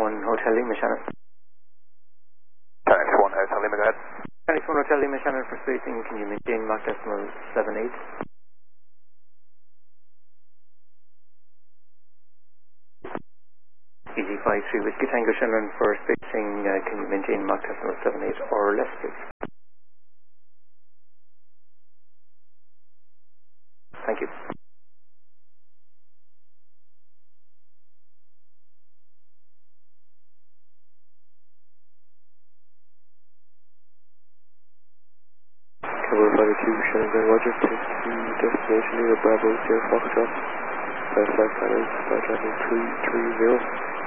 1 Hotel Lima, Shannon. Chinese 1 Hotel Lima, go ahead. Chinese 1 Hotel Lima, Shannon, for spacing, can you maintain Mach decimal 78? EG53 Whiskey Tango, Shannon, for spacing, can you maintain Mach decimal 78 or less, please? Thank you. Tower 52, Shannon, then Roger, taxi destination Lima Bravo, Sierra Foxtrot, flight planners, flight tracking 330.